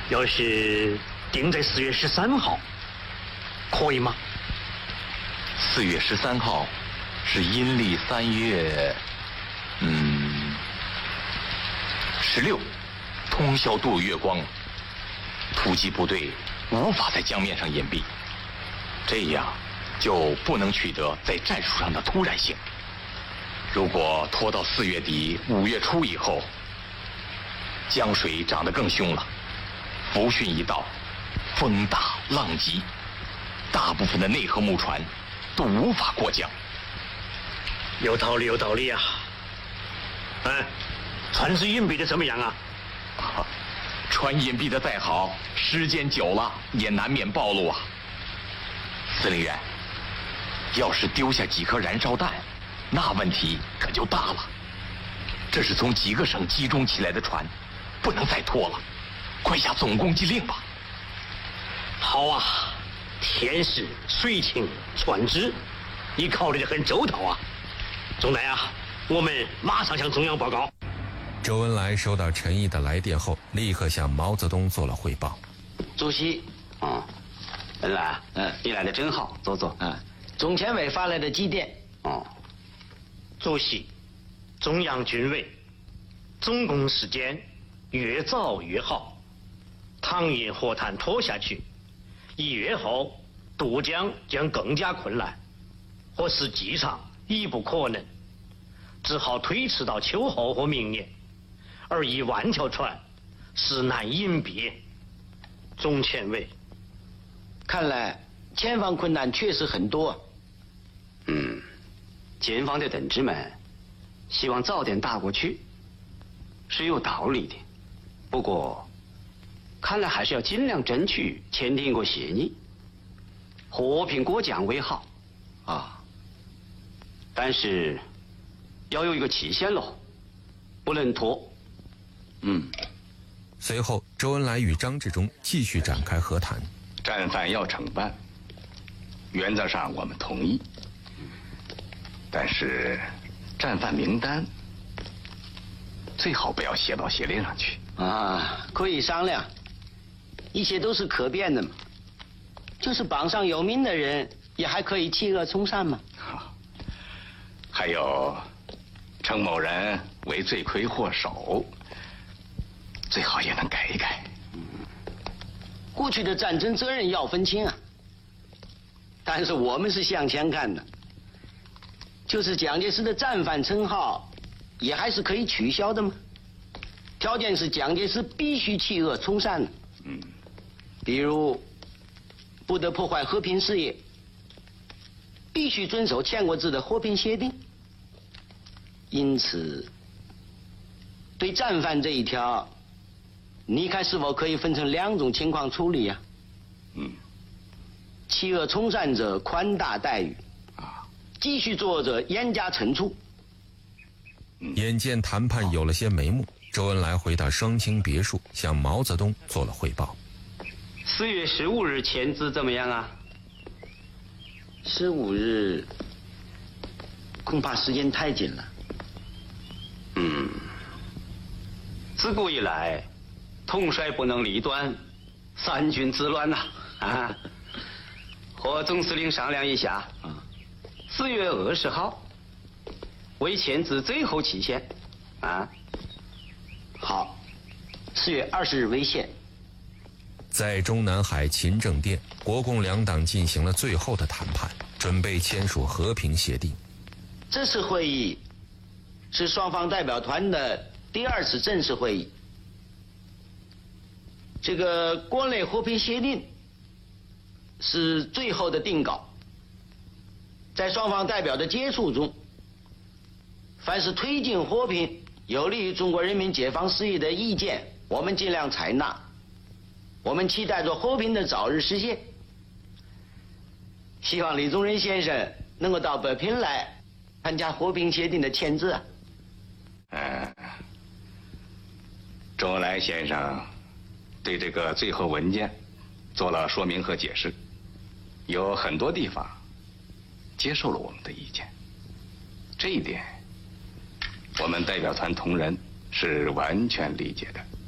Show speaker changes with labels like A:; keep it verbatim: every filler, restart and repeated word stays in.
A: 要是定在四月十三号，可以吗？
B: 四月十三号是阴历三月，嗯，十六，通宵度月光，突击部队无法在江面上隐蔽，这样就不能取得在战术上的突然性。如果拖到四月底五月初以后，江水涨得更凶了，伏汛一到，风大浪急，大部分的内河木船都无法过江。
A: 有道理，有道理啊！哎，船只隐蔽的怎么样啊？
B: 啊，船隐蔽的再好，时间久了也难免暴露啊。司令员，要是丢下几颗燃烧弹，那问题可就大了。这是从几个省集中起来的船，不能再拖了，快下总攻击令吧。
A: 好啊，天时、水情、船只，你考虑得很周到啊。总来啊，我们马上向中央报告。
C: 周恩来收到陈毅的来电后，立刻向毛泽东做了汇报。
D: 主席，嗯，恩来，嗯，你来的真好，坐坐。嗯，总前委发来的急电。哦，
A: 主席，中央军委，总攻时间越早越好。倘因和谈拖下去，一月后渡江将更加困难，或实际上已不可能，只好推迟到秋后或明年。而一万条船实难隐蔽。总前委，
D: 看来前方困难确实很多。嗯，前方的同志们希望早点打过去，是有道理的。不过，看来还是要尽量争取签订一个协议，和平过江为好啊。但是要有一个期限喽，不能拖。嗯。
C: 随后，周恩来与张治中继续展开和谈。
B: 战犯要惩办，原则上我们同意，但是战犯名单最好不要写到协令上去。
D: 啊，可以商量，一切都是可变的嘛。就是榜上有名的人，也还可以弃恶从善嘛。
B: 还有，称某人为罪魁祸首，最好也能改一改。
D: 过去的战争责任要分清啊，但是我们是向前看的，就是蒋介石的战犯称号，也还是可以取消的嘛。条件是蒋介石必须弃恶从善的，
B: 嗯，
D: 比如不得破坏和平事业，必须遵守签过字的和平协定。因此，对战犯这一条，你看是否可以分成两种情况处理呀？
B: 嗯，
D: 弃恶从善者宽大待遇，啊，继续做者严加惩处。
C: 眼见谈判有了些眉目，周恩来回到双清别墅，向毛泽东做了汇报。
D: 四月十五日签字怎么样啊？十五日，恐怕时间太紧了。嗯，自古以来，统帅不能离端，三军自乱呐！啊，和总司令商量一下，啊，四月二十号为签字最后期限，啊，好，四月二十日为限。
C: 在中南海勤政殿，国共两党进行了最后的谈判，准备签署和平协定。
D: 这次会议是双方代表团的第二次正式会议。这个国内和平协定是最后的定稿，在双方代表的接触中，凡是推进和平、有利于中国人民解放事业的意见，我们尽量采纳。我们期待着和平的早日实现。希望李宗仁先生能够到北平来参加和平协定的签字啊。
B: 嗯，周恩来先生对这个最后文件做了说明和解释，有很多地方接受了我们的意见，这一点我们代表团同仁是完全理解的。